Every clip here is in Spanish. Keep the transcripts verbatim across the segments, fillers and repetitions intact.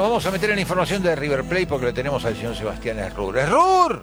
vamos a meter en la información de River Plate porque le tenemos al señor Sebastián Errur. ¡Errur!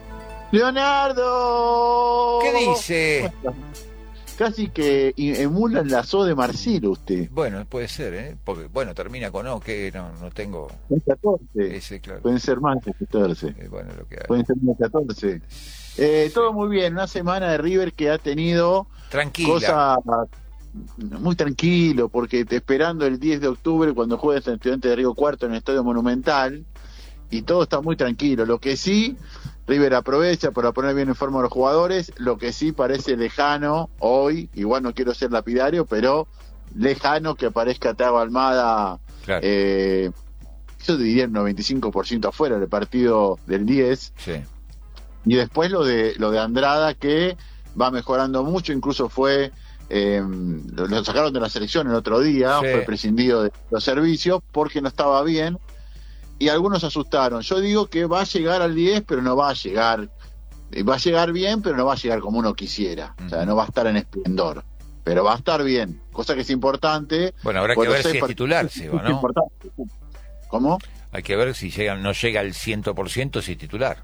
¡Leonardo! ¿Qué dice? Casi que emulan la S O de Marcelo usted. Bueno, puede ser, ¿eh? Porque, bueno, termina con O, que no, no tengo... catorce. Ese, claro. Pueden ser más de catorce. Eh, bueno, lo que hay. Pueden ser más de catorce. Eh, sí. Todo muy bien. Una semana de River que ha tenido... Tranquila. Cosas muy tranquilo, porque te esperando el diez de octubre cuando juegas el Estudiante de Río Cuarto en el Estadio Monumental, y todo está muy tranquilo. Lo que sí, River aprovecha para poner bien en forma a los jugadores. Lo que sí parece lejano hoy, igual no quiero ser lapidario, pero lejano que aparezca Thiago Almada, claro. eh, yo diría el noventa y cinco por ciento afuera del partido del diez. Sí. Y después lo de lo de Andrada, que va mejorando mucho, incluso fue eh, lo, lo sacaron de la selección el otro día, sí. Fue prescindido de los servicios porque no estaba bien. Y algunos se asustaron. Yo digo que va a llegar al diez, pero no va a llegar. Va a llegar bien, pero no va a llegar como uno quisiera. Uh-huh. O sea, no va a estar en esplendor. Pero va a estar bien. Cosa que es importante. Bueno, habrá que ver si es titular, Seba, ¿no? ¿Cómo? Hay que ver si llega, no llega al cien por ciento si es titular.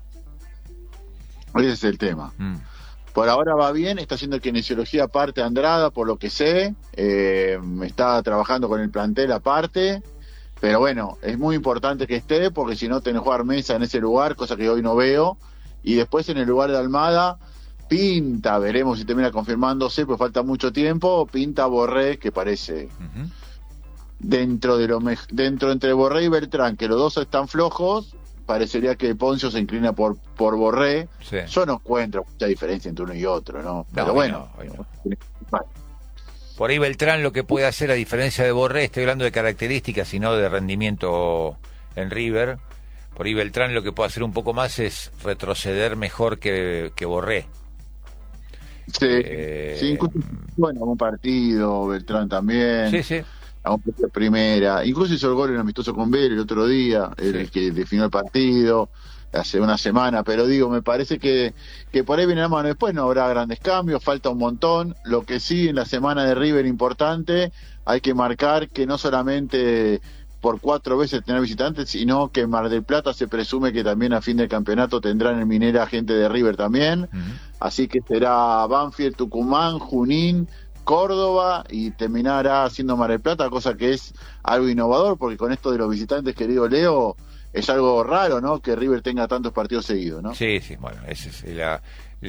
Ese es el tema. Mm. Por ahora va bien. Está haciendo kinesiología aparte Andrada, por lo que sé. Eh, está trabajando con el plantel aparte. Pero bueno, es muy importante que esté, porque si no tenés que jugar Mesa en ese lugar, cosa que hoy no veo. Y después en el lugar de Almada, pinta, veremos si termina confirmándose, pues falta mucho tiempo, pinta Borré, que parece uh-huh. dentro de lo me- dentro entre Borré y Beltrán, que los dos están flojos, parecería que Poncio se inclina por por Borré. Sí. Yo no encuentro mucha diferencia entre uno y otro, ¿no? Pero no, bueno. No, no. Por ahí Beltrán lo que puede hacer, a diferencia de Borré, estoy hablando de características y no de rendimiento en River, por ahí Beltrán lo que puede hacer un poco más es retroceder mejor que, que Borré. Sí, eh, sí, incluso bueno, un partido, Beltrán también. Sí, sí. A un partido de primera. Incluso hizo el gol en el amistoso con Vélez el otro día, sí. el que definió el partido hace una semana, pero digo, me parece que, que por ahí viene la mano. Después no habrá grandes cambios, falta un montón. Lo que sí, en la semana de River importante, hay que marcar que no solamente por cuatro veces tener visitantes, sino que Mar del Plata se presume que también a fin del campeonato tendrán en Minera gente de River también. Uh-huh. Así que será Banfield, Tucumán, Junín, Córdoba, y terminará siendo Mar del Plata, cosa que es algo innovador, porque con esto de los visitantes, querido Leo, es algo raro, ¿no? Que River tenga tantos partidos seguidos, ¿no? Sí, sí, bueno, esa es la,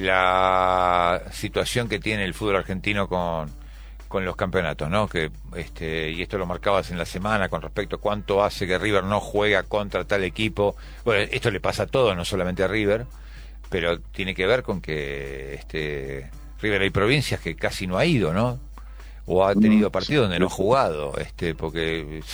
la situación que tiene el fútbol argentino con, con los campeonatos, ¿no? Que este y esto lo marcabas en la semana con respecto a cuánto hace que River no juega contra tal equipo. Bueno, esto le pasa a todos, no solamente a River, pero tiene que ver con que este River hay provincias que casi no ha ido, ¿no? O ha tenido partidos donde no ha jugado, este porque...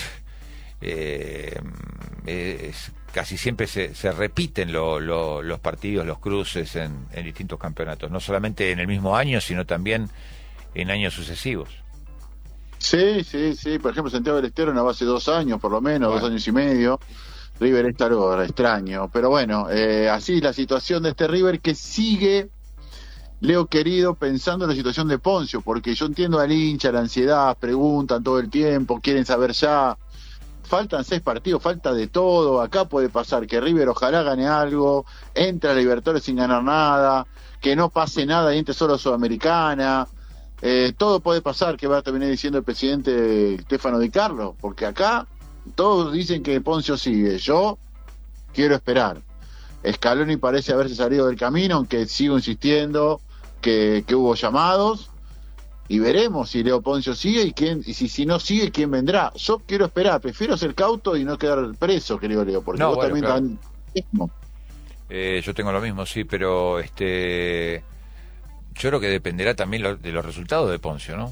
Eh, es, casi siempre se, se repiten lo, lo, los partidos, los cruces en, en distintos campeonatos, no solamente en el mismo año, sino también en años sucesivos. Sí, sí, sí, por ejemplo Santiago del Estero no va hace dos años por lo menos, bueno. dos años y medio. River es algo extraño, pero bueno, eh, así la situación de este River que sigue, Leo querido, pensando en la situación de Poncio, porque yo entiendo al hincha, la ansiedad, preguntan todo el tiempo, quieren saber ya. Faltan seis partidos, falta de todo. Acá puede pasar que River ojalá gane algo, entre a Libertadores sin ganar nada, que no pase nada y entre solo a Sudamericana. Eh, todo puede pasar, que va a terminar diciendo el presidente Stefano Di Carlo, porque acá todos dicen que Poncio sigue. Yo quiero esperar. Scaloni parece haberse salido del camino, aunque sigo insistiendo que, que hubo llamados. Y veremos si Leo Poncio sigue y quién, y si, si no sigue, quién vendrá. Yo quiero esperar, prefiero ser cauto y no quedar preso, querido Leo, porque no, vos bueno, también claro. Tan... Eh, yo tengo lo mismo, sí, pero este yo creo que dependerá también lo, de los resultados de Poncio, ¿no?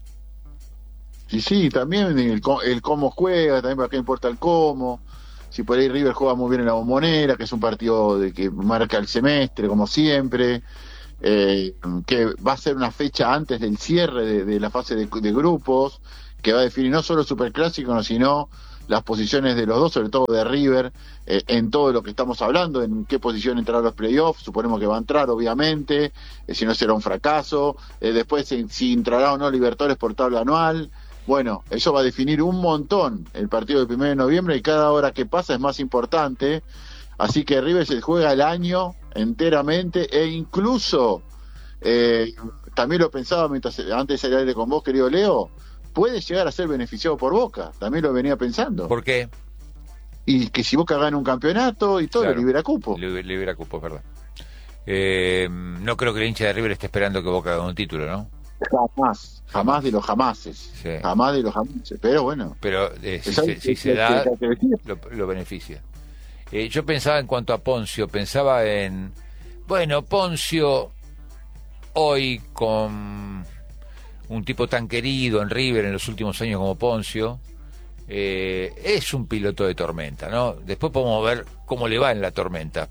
Sí, sí, también el, el cómo juega, también para qué importa el cómo. Si por ahí River juega muy bien en la Bombonera, que es un partido de que marca el semestre, como siempre. Eh, que va a ser una fecha antes del cierre de, de la fase de, de grupos, que va a definir no solo el superclásico, sino las posiciones de los dos, sobre todo de River, eh, en todo lo que estamos hablando, en qué posición entrará a los playoffs. Suponemos que va a entrar, obviamente, eh, si no será un fracaso. Eh, después, si, si entrará o no Libertadores por tabla anual. Bueno, eso va a definir un montón el partido del primero de noviembre y cada hora que pasa es más importante. Así que River se juega el año enteramente e incluso, eh, también lo pensaba mientras antes de salir al aire con vos, querido Leo, puede llegar a ser beneficiado por Boca. También lo venía pensando. ¿Por qué? Y que si Boca gana un campeonato y todo, Claro, le libera cupo. Le, libera cupo, es verdad. Eh, no creo que el hincha de River esté esperando que Boca gane un título, ¿no? Jamás, jamás de los jamases. Sí. Jamás de los jamases. Pero bueno. Pero eh, si, se, si se da, lo, lo beneficia. Eh, yo pensaba en cuanto a Poncio, pensaba en, bueno, Poncio hoy con un tipo tan querido en River en los últimos años como Poncio, eh, es un piloto de tormenta, ¿no? Después podemos ver cómo le va en la tormenta,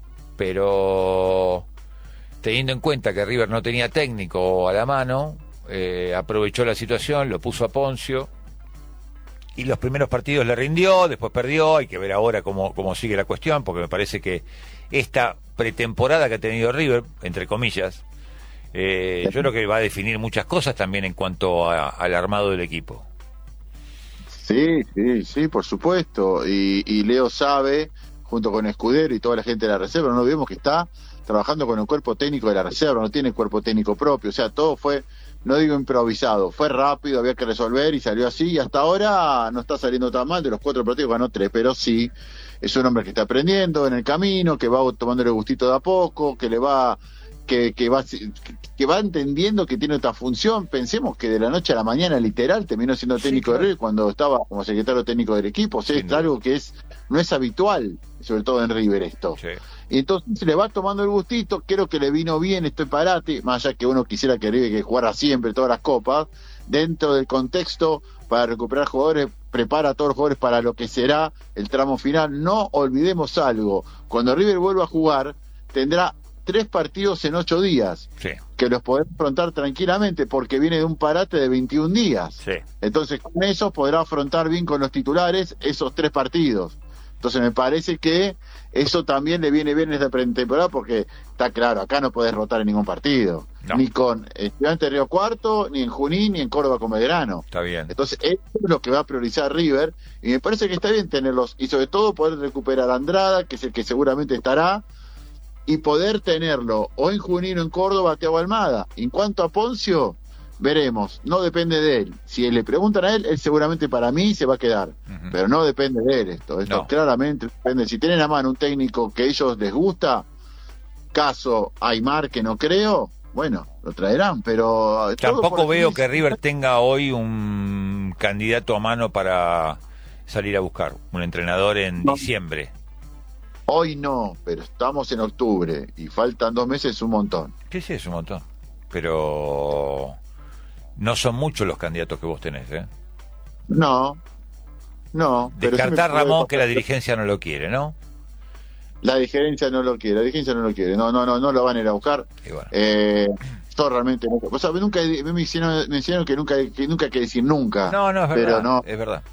pero teniendo en cuenta que River no tenía técnico a la mano, eh, aprovechó la situación, lo puso a Poncio, y los primeros partidos le rindió, después perdió, hay que ver ahora cómo, cómo sigue la cuestión, porque me parece que esta pretemporada que ha tenido River, entre comillas, eh, yo creo que va a definir muchas cosas también en cuanto a, al armado del equipo. Sí, sí, sí, por supuesto, y, y Leo sabe, junto con Escudero y toda la gente de la reserva, no olvidemos que está trabajando con el cuerpo técnico de la reserva, no tiene cuerpo técnico propio, o sea, todo fue, no digo improvisado, fue rápido, había que resolver y salió así, y hasta ahora no está saliendo tan mal, de los cuatro partidos ganó tres, pero sí, es un hombre que está aprendiendo en el camino, que va tomando el gustito de a poco, que le va, que, que va, que va entendiendo que tiene otra función. Pensemos que de la noche a la mañana, literal, terminó siendo técnico sí, claro. de River cuando estaba como secretario técnico del equipo, o sea, es algo que es, no es habitual, sobre todo en River esto. Sí. Y entonces le va tomando el gustito, creo que le vino bien este parate, más allá que uno quisiera que River que jugara siempre todas las copas, dentro del contexto para recuperar jugadores, prepara a todos los jugadores para lo que será el tramo final. No olvidemos algo, cuando River vuelva a jugar, tendrá tres partidos en ocho días, sí. que los podrá afrontar tranquilamente, porque viene de un parate de veintiún días. Sí. Entonces con eso podrá afrontar bien con los titulares esos tres partidos. Entonces me parece que eso también le viene bien en esta pretemporada, porque está claro, acá no podés rotar en ningún partido, no. ni con Estudiantes de Río Cuarto, ni en Junín, ni en Córdoba con Belgrano. Está bien. Entonces eso es lo que va a priorizar River, y me parece que está bien tenerlos, y sobre todo poder recuperar a Andrada, que es el que seguramente estará, y poder tenerlo o en Junín o en Córdoba, Thiago Almada. En cuanto a Poncio, veremos, no depende de él. Si le preguntan a él, él seguramente para mí se va a quedar, uh-huh. pero no depende de él esto, esto no. claramente depende. Si tienen a mano un técnico que a ellos les gusta, caso Aymar, que no creo, bueno, lo traerán, pero... Tampoco veo que River tenga hoy un candidato a mano para salir a buscar, un entrenador en no. diciembre. Hoy no, pero estamos en octubre y faltan dos meses, un montón. Sí, sí, es un montón, pero... no son muchos los candidatos que vos tenés, ¿eh? No, no. Descartar pero Ramón que la dirigencia no lo quiere, ¿no? La dirigencia no lo quiere, la dirigencia no lo quiere, no, no, no, no lo van a ir a buscar. Bueno. Eh, yo realmente no. O sea, nunca me hicieron, me hicieron que nunca, que nunca hay que decir nunca. No, no es verdad. Pero no, es verdad.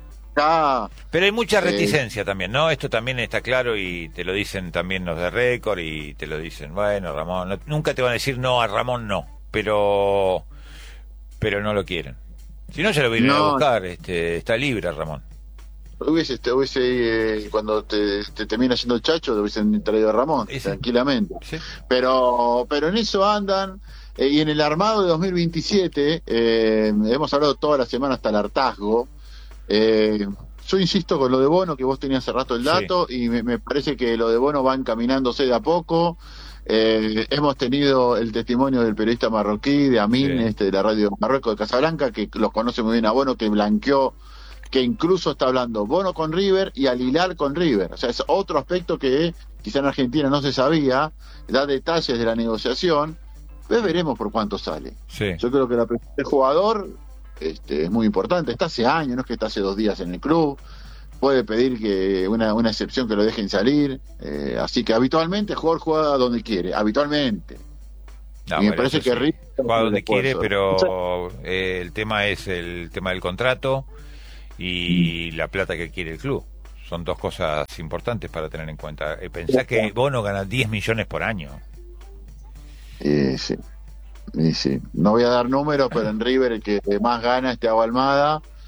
Ah, pero hay mucha reticencia eh, también, ¿no? Esto también está claro y te lo dicen también los de Récord y te lo dicen, bueno, Ramón, no, nunca te van a decir no a Ramón, no, pero pero no lo quieren. Si no, ya lo vienen no. a buscar, este, está libre Ramón. Hubiese, te hubiese eh, cuando te, te termina haciendo el chacho, te hubiesen traído a Ramón, sí, tranquilamente. Sí. Pero pero en eso andan, eh, y en el armado de dos mil veintisiete, eh, hemos hablado toda la semana hasta el hartazgo. Eh, yo insisto con lo de Bono, que vos tenías hace rato el dato, sí. y me, me parece que lo de Bono va encaminándose de a poco. Eh, hemos tenido el testimonio del periodista marroquí, de Amin, sí. este, de la radio de Marruecos de Casablanca, que los conoce muy bien a Bono, que blanqueó, que incluso está hablando Bono con River y Al Hilal con River. O sea, es otro aspecto que quizá en Argentina no se sabía, da detalles de la negociación. Pues veremos por cuánto sale. Sí. Yo creo que la presencia del jugador este, es muy importante. Está hace años, no es que está hace dos días en el club. Puede pedir que una, una excepción que lo dejen salir. Eh, así que habitualmente el jugador juega donde quiere, habitualmente. No, y me bueno, parece que sí. River juega donde quiere, pero eh, el tema es el tema del contrato y mm. la plata que quiere el club. Son dos cosas importantes para tener en cuenta. Eh, pensá que Bono gana diez millones por año. Eh, sí. Y sí. No voy a dar números, pero en River el que más gana es Thiago Almada,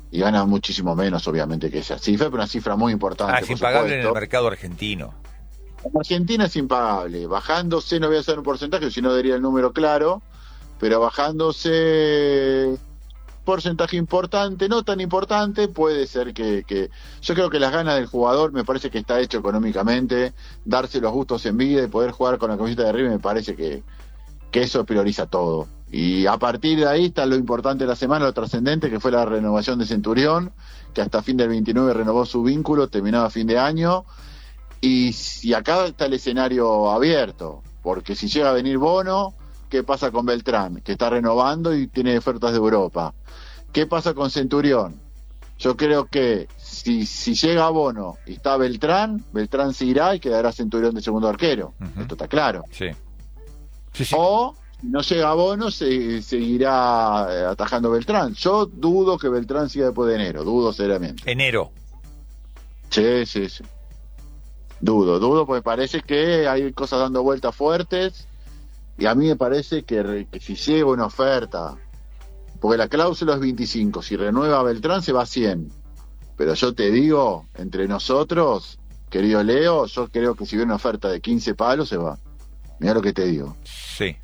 y gana muchísimo menos, obviamente, que esa cifra, pero una cifra muy importante. Ah, es impagable en el mercado argentino. En Argentina es impagable. Bajándose, no voy a hacer un porcentaje, si no daría el número claro, pero bajándose porcentaje importante, no tan importante, puede ser que, que... Yo creo que las ganas del jugador me parece que está hecho económicamente, darse los gustos en vida y poder jugar con la camiseta de River me parece que, que eso prioriza todo. Y a partir de ahí está lo importante de la semana, lo trascendente, que fue la renovación de Centurión, que hasta fin del veintinueve renovó su vínculo, terminaba a fin de año, y, y acá está el escenario abierto, porque si llega a venir Bono, ¿qué pasa con Beltrán? Que está renovando y tiene ofertas de Europa. ¿Qué pasa con Centurión? Yo creo que si, si llega Bono y está Beltrán, Beltrán se irá y quedará Centurión de segundo arquero. Uh-huh. Esto está claro. Sí. Sí, sí. O si no llega Bono, se seguirá atajando Beltrán. Yo dudo que Beltrán siga después de enero, dudo seriamente. Enero. Sí, sí, sí. Dudo, dudo, porque parece que hay cosas dando vueltas fuertes. Y a mí me parece que, que si llega una oferta, porque la cláusula es veinticinco, si renueva Beltrán se va a cien. Pero yo te digo, entre nosotros, querido Leo, yo creo que si viene una oferta de quince palos se va. Mirá lo que te digo. Sí.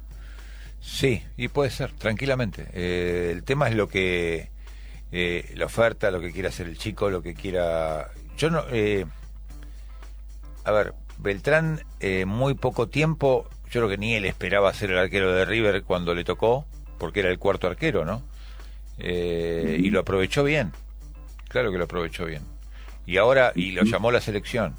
Sí, y puede ser, tranquilamente. Eh, el tema es lo que... Eh, la oferta, lo que quiera hacer el chico, lo que quiera... Yo no... Eh, a ver, Beltrán, eh, muy poco tiempo... Yo creo que ni él esperaba ser el arquero de River cuando le tocó, porque era el cuarto arquero, ¿no? Eh, y lo aprovechó bien. Claro que lo aprovechó bien. Y ahora, y lo llamó la selección.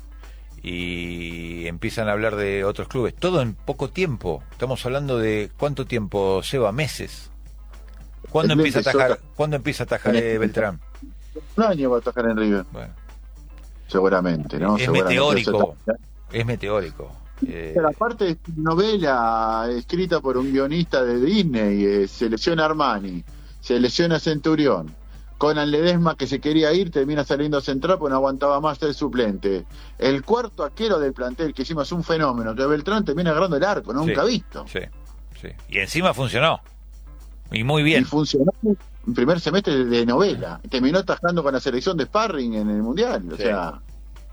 Y empiezan a hablar de otros clubes. Todo en poco tiempo. Estamos hablando de ¿cuánto tiempo, Seba? Meses. ¿Cuándo empieza a atajar, ¿cuándo empieza a atajar eh, Beltrán? Un año va a atajar en River. Bueno. Seguramente, ¿no? Es Seguramente meteórico. Es meteórico. Eh... Pero aparte es novela escrita por un guionista de Disney, eh, se lesiona Armani, se lesiona Centurión, Conan Ledesma, que se quería ir, termina saliendo a central porque no aguantaba más el suplente. El cuarto arquero del plantel, que hicimos un fenómeno, que Beltrán termina agarrando el arco, ¿no? Sí, nunca visto. Sí, sí. Y encima funcionó. Y muy bien. Y funcionó en primer semestre de novela. Terminó atajando con la selección de sparring en el Mundial. O sí. sea...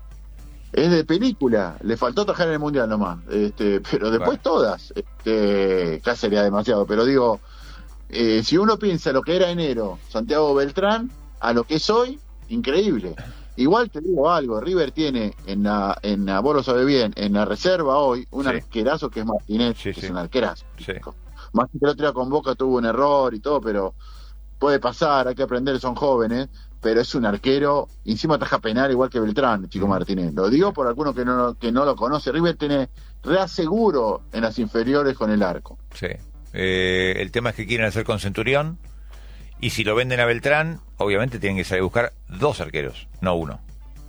Es de película, le faltó atajar en el Mundial nomás, este, pero después bueno. todas, este, ya sería demasiado, pero digo, eh, si uno piensa lo que era enero, Santiago Beltrán, a lo que es hoy, increíble. Igual te digo algo, River tiene en la, en la, vos lo sabés bien, en la reserva hoy, un sí. arquerazo que es Martínez, sí, que sí. es un arquerazo. Sí. Más que el otro día con Boca tuvo un error y todo, pero puede pasar, hay que aprender, son jóvenes. Pero es un arquero, encima ataja penal igual que Beltrán, Chico mm. Martínez. Lo digo por alguno que no, que no lo conoce. River tiene reaseguro en las inferiores con el arco. Sí. Eh, el tema es que quieren hacer con Centurión, y si lo venden a Beltrán, obviamente tienen que salir a buscar dos arqueros, no uno.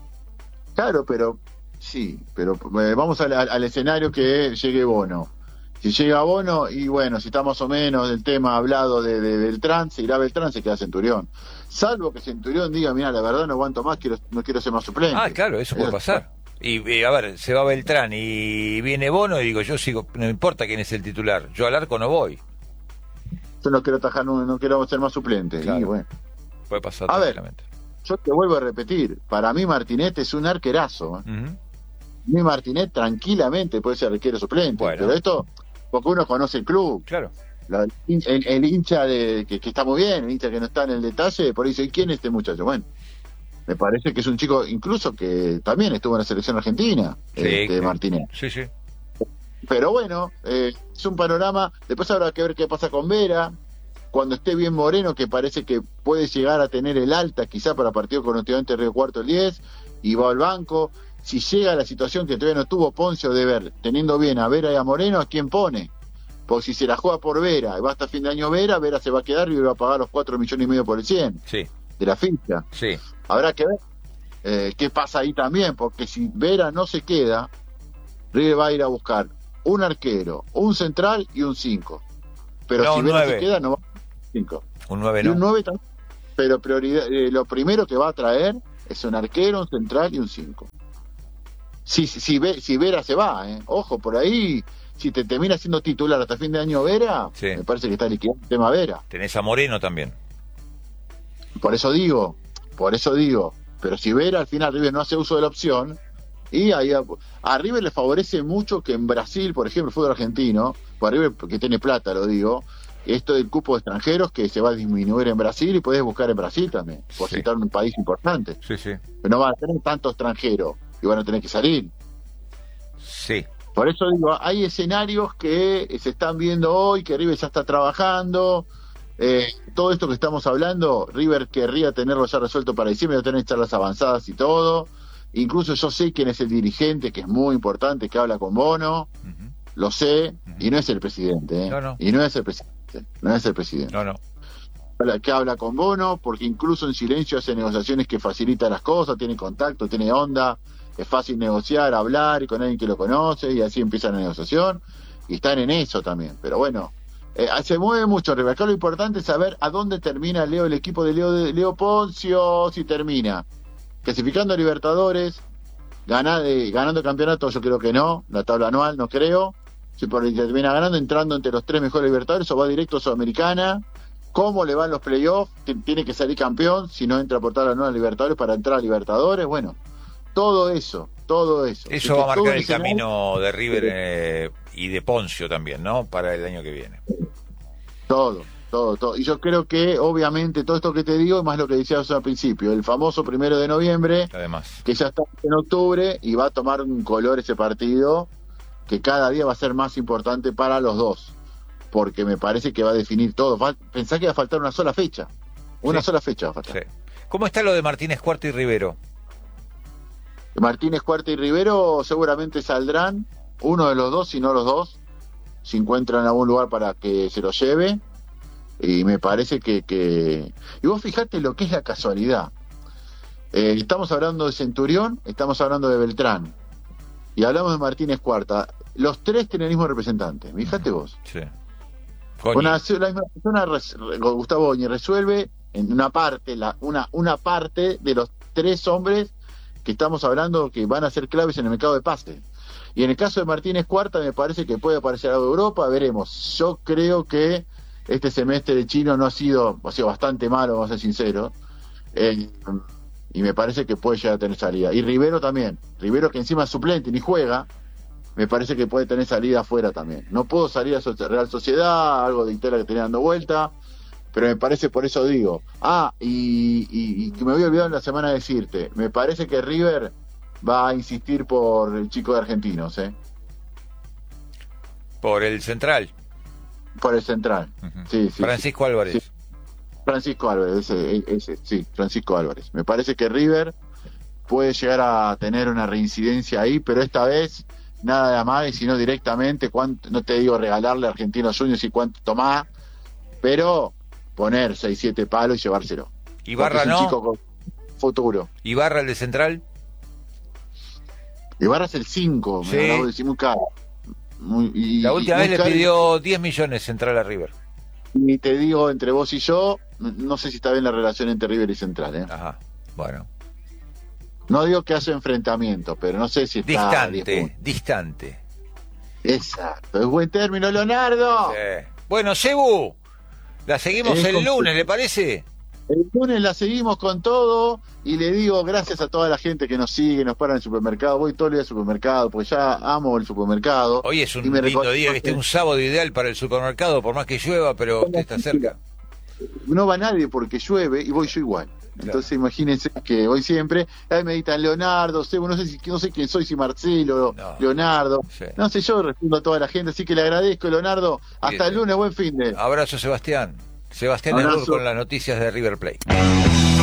Claro, pero sí, pero eh, vamos al, al, al escenario que llegue Bono. Si llega Bono, y bueno, si está más o menos del tema hablado de, de Beltrán, se irá Beltrán, se queda Centurión. Salvo que Centurión diga, mira, la verdad no aguanto más, quiero, no quiero ser más suplente. Ah, claro, eso puede pasar. Y, y a ver, se va Beltrán y viene Bono y digo, yo sigo, no me importa quién es el titular, yo al arco no voy. Yo no quiero atajar, no, no quiero ser más suplente. Claro. Y bueno. Puede pasar a ver, yo te vuelvo a repetir, para mí Martínez es un arquerazo. ¿eh? Uh-huh. Mi Martínez tranquilamente puede ser arquero suplente, bueno. Pero esto... porque uno conoce el club. Claro. La, el, el hincha de que, que está muy bien, el hincha que no está en el detalle, por ahí dice, ¿quién es este muchacho? Bueno, me parece que es un chico incluso que también estuvo en la selección argentina, sí, este, sí. Martínez. Sí, sí. Pero bueno, eh, es un panorama. Después habrá que ver qué pasa con Vera, cuando esté bien Moreno, que parece que puede llegar a tener el alta quizá para partidos con Estudiantes Río Cuarto el diez, y va al banco. Si llega a la situación que todavía no tuvo Poncio de ver, teniendo bien a Vera y a Moreno, ¿a quién pone? Porque si se la juega por Vera y va hasta fin de año Vera, Vera se va a quedar y va a pagar los cuatro millones y medio por el cien sí. de la ficha. Sí. Habrá que ver eh, qué pasa ahí también, porque si Vera no se queda, River va a ir a buscar un arquero, un central y un cinco. Pero no, si Vera nueve. se queda, no va a cinco. Un nueve y no. un nueve también. Pero prioridad, eh, lo primero que va a traer es un arquero, un central y un cinco. Si, si, si, si Vera se va, ¿eh? Ojo, por ahí, si te termina siendo titular hasta fin de año Vera, sí. me parece que está liquidado el tema Vera. Tenés a Moreno también. Por eso digo, por eso digo, pero si Vera al final River no hace uso de la opción, y ahí a, a River le favorece mucho que en Brasil, por ejemplo, el fútbol argentino, por River que tiene plata, lo digo, esto del cupo de extranjeros que se va a disminuir en Brasil y podés buscar en Brasil también, por sí. citar un país importante. Sí, sí. Pero no van a tener tanto extranjero y van a tener que salir. Sí. Por eso digo, hay escenarios que se están viendo hoy, que River ya está trabajando. Eh, todo esto que estamos hablando, River querría tenerlo ya resuelto para diciembre, no tener charlas avanzadas y todo. Incluso yo sé quién es el dirigente, que es muy importante, que habla con Bono. Uh-huh. Lo sé, uh-huh. y no es el presidente. ¿eh? No, no. Y no es el presidente. No es el presidente. No, no. Que habla con Bono, porque incluso en silencio hace negociaciones que facilita las cosas, tiene contacto, tiene onda. Es fácil negociar, hablar y con alguien que lo conoce y así empieza la negociación y están en eso también. Pero bueno, eh, se mueve mucho River. Acá lo importante es saber a dónde termina Leo, el equipo de Leo, de Leo Poncio, si termina clasificando a Libertadores, gana, eh, ganando campeonato, yo creo que no, la tabla anual no creo, si por termina ganando, entrando entre los tres mejores Libertadores o va directo a Sudamericana. ¿Cómo le van los playoffs? Tiene que salir campeón, si no entra por tabla anual a Libertadores para entrar a Libertadores, bueno. Todo eso, todo eso. Eso va a marcar el camino de River eh, y de Poncio también, ¿no? Para el año que viene. Todo, todo, todo. Y yo creo que, obviamente, todo esto que te digo es más lo que decías al principio. El famoso primero de noviembre, además, que ya está en octubre y va a tomar un color ese partido que cada día va a ser más importante para los dos. Porque me parece que va a definir todo. Pensá que va a faltar una sola fecha. Una sí. sola fecha va a faltar. Sí. ¿Cómo está lo de Martínez Cuarta y Rivero? Martínez Cuarta y Rivero seguramente saldrán, uno de los dos, si no los dos, si encuentran algún lugar para que se lo lleve, y me parece que... que... Y vos fijate lo que es la casualidad. Eh, estamos hablando de Centurión, estamos hablando de Beltrán, y hablamos de Martínez Cuarta. Los tres tienen el mismo representante, fíjate vos. Sí. Una, la misma persona, Gustavo Goñi, resuelve en una parte, la, una, una parte de los tres hombres que estamos hablando que van a ser claves en el mercado de pases. Y en el caso de Martínez Cuarta me parece que puede aparecer algo de Europa, veremos. Yo creo que este semestre de Chino no ha sido, ha sido bastante malo, vamos a ser sinceros, eh, y me parece que puede llegar a tener salida. Y Rivero también, Rivero que encima es suplente ni juega, me parece que puede tener salida afuera también. No puedo salir a Real Sociedad, algo de Intera que tenía dando vuelta, pero me parece, por eso digo, ah, y, y, y que me había olvidado en la semana de decirte, me parece que River va a insistir por el chico de Argentinos, ¿eh? Por el central. Por el central, uh-huh. sí, sí. Francisco sí. Álvarez. Sí. Francisco Álvarez, ese, ese, sí, Francisco Álvarez. Me parece que River puede llegar a tener una reincidencia ahí, pero esta vez nada de Amague, sino directamente, cuánto, no te digo regalarle a Argentinos Juniors y cuánto tomás, pero poner seis siete palos y llevárselo. Ibarra es un no. Chico con futuro. Ibarra el de central. Ibarra es el cinco, sí. me lo decimos caro. Muy, y, la última y vez le pidió diez millones central a River. Y te digo, entre vos y yo, no sé si está bien la relación entre River y Central, ¿eh? Ajá, bueno. No digo que hace enfrentamiento, pero no sé si está... Distante, distante. Exacto, es buen término, Leonardo. Sí. Bueno, Cebu, la seguimos es el con... lunes, ¿le parece? El lunes la seguimos con todo y le digo gracias a toda la gente que nos sigue, nos para en el supermercado. Voy todo el día al supermercado porque ya amo el supermercado. Hoy es un lindo recuerdo... día, ¿viste? Un sábado ideal para el supermercado, por más que llueva, pero usted está cerca. No va nadie porque llueve y voy yo igual. Claro. Entonces imagínense que voy siempre, ahí me editan Leonardo, Sebo, no sé si no sé quién soy, si Marcelo, no, Leonardo, sí. No sé, yo respondo a toda la gente, así que le agradezco, Leonardo. Hasta Bien. El lunes, buen fin de. Abrazo, Sebastián. Sebastián Errur con las noticias de River Plate.